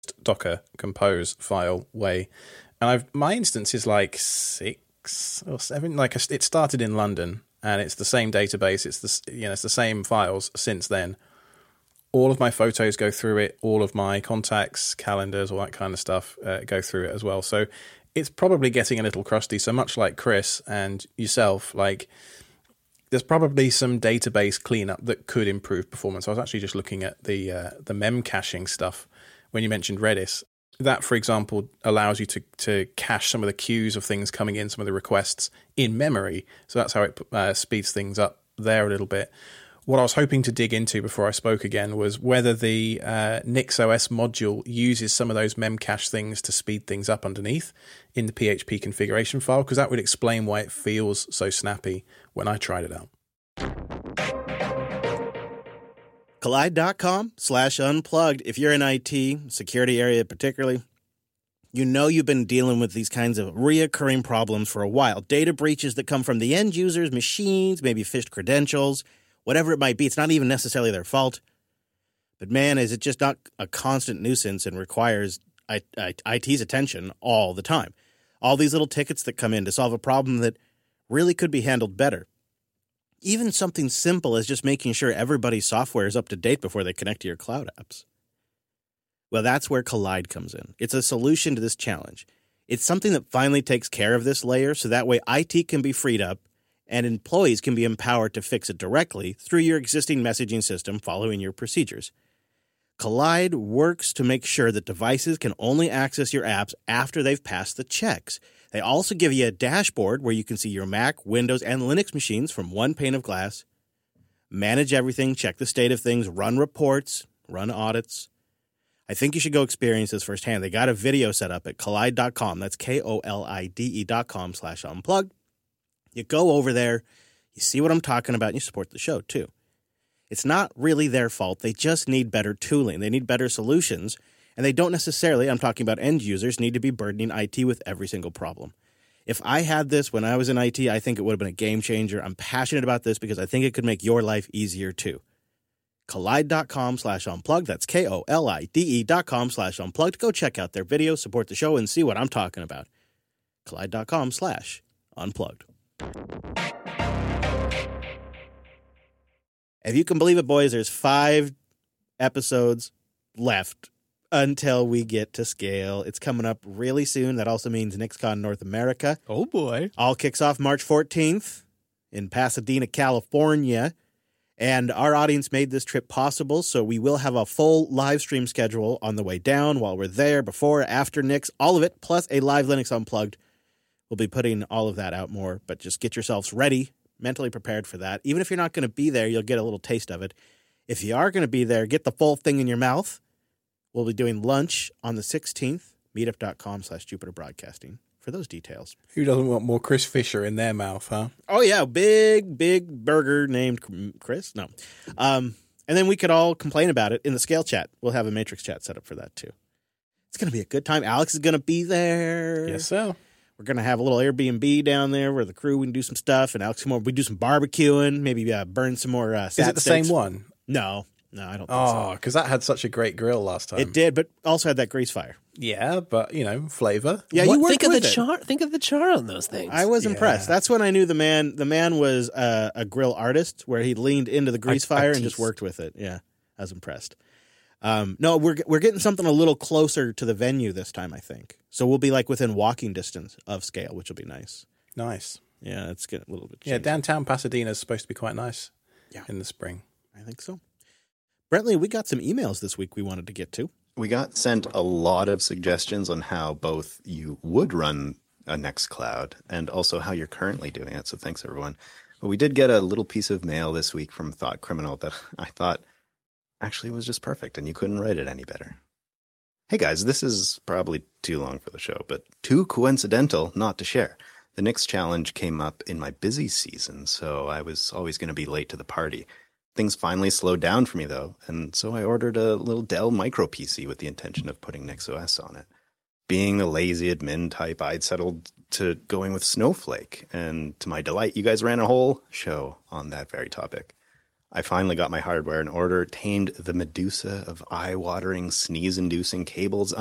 Docker Compose file way. And my instance is like 6 or 7. Like it started in London, and it's the same database. It's the same files since then. All of my photos go through it. All of my contacts, calendars, all that kind of stuff go through it as well. So it's probably getting a little crusty. So much like Chris and yourself, like there's probably some database cleanup that could improve performance. I was actually just looking at the mem caching stuff when you mentioned Redis. That, for example, allows you to cache some of the queues of things coming in, some of the requests in memory. So that's how it speeds things up there a little bit. What I was hoping to dig into before I spoke again was whether the NixOS module uses some of those memcache things to speed things up underneath in the PHP configuration file, because that would explain why it feels so snappy when I tried it out. Collide.com/unplugged. If you're in IT, security area particularly, you know you've been dealing with these kinds of reoccurring problems for a while. Data breaches that come from the end user's machines, maybe phished credentials, whatever it might be. It's not even necessarily their fault. But man, is it just not a constant nuisance and requires IT's attention all the time. All these little tickets that come in to solve a problem that really could be handled better. Even something simple as just making sure everybody's software is up to date before they connect to your cloud apps. Well, that's where Collide comes in. It's a solution to this challenge. It's something that finally takes care of this layer so that way IT can be freed up and employees can be empowered to fix it directly through your existing messaging system following your procedures. Collide works to make sure that devices can only access your apps after they've passed the checks. They also give you a dashboard where you can see your Mac, Windows, and Linux machines from one pane of glass, manage everything, check the state of things, run reports, run audits. I think you should go experience this firsthand. They got a video set up at Collide.com. That's KOLIDE.com/unplugged. You go over there, you see what I'm talking about, and you support the show, too. It's not really their fault. They just need better tooling. They need better solutions. And they don't necessarily, I'm talking about end users, need to be burdening IT with every single problem. If I had this when I was in IT, I think it would have been a game changer. I'm passionate about this because I think it could make your life easier, too. Collide.com/unplugged. That's KOLIDE.com/unplugged. Go check out their video, support the show, and see what I'm talking about. Collide.com/unplugged. If you can believe it, boys, there's 5 episodes left until we get to scale. It's coming up really soon. That also means NixCon North America. Oh, boy. All kicks off March 14th in Pasadena, California. And our audience made this trip possible, so we will have a full live stream schedule on the way down while we're there, before, after Nix, all of it, plus a live Linux Unplugged. We'll be putting all of that out more, but just get yourselves ready, mentally prepared for that. Even if you're not going to be there, you'll get a little taste of it. If you are going to be there, get the full thing in your mouth. We'll be doing lunch on the 16th, meetup.com/Jupiter Broadcasting for those details. Who doesn't want more Chris Fisher in their mouth, huh? Oh, yeah, big burger named Chris. No. And then we could all complain about it in the Scale chat. We'll have a Matrix chat set up for that, too. It's going to be a good time. Alex is going to be there. Yes, sir. We're going to have a little Airbnb down there where the crew can do some stuff, and Alex, we do some barbecuing, maybe burn some more Is it the same one? No, I don't think so. Oh, because that had such a great grill last time. It did, but also had that grease fire. Yeah, but, flavor. Yeah, you worked with it. Think of the char on those things. I was impressed. That's when I knew the man was a grill artist, where he leaned into the grease fire and just worked with it. Yeah, I was impressed. No, we're getting something a little closer to the venue this time, I think. So we'll be like within walking distance of Scale, which will be nice. Nice. Yeah, it's getting a little bit changed. Yeah, downtown Pasadena is supposed to be quite nice in the spring. I think so. Brentley, we got some emails this week we wanted to get to. We got sent a lot of suggestions on how both you would run a Nextcloud and also how you're currently doing it. So thanks, everyone. But we did get a little piece of mail this week from Thought Criminal that I thought actually was just perfect, and you couldn't write it any better. Hey guys, this is probably too long for the show, but too coincidental not to share. The Nix challenge came up in my busy season, so I was always going to be late to the party. Things finally slowed down for me, though, and so I ordered a little Dell Micro PC with the intention of putting NixOS on it. Being the lazy admin type, I'd settled to going with Snowflake, and to my delight, you guys ran a whole show on that very topic. I finally got my hardware in order, tamed the Medusa of eye-watering, sneeze-inducing cables